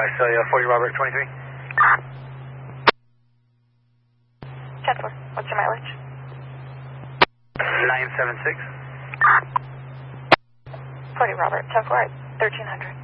I saw you 40 Robert 23. 10-4. What's your mileage? 976. 40 Robert, 10-4 at 1300.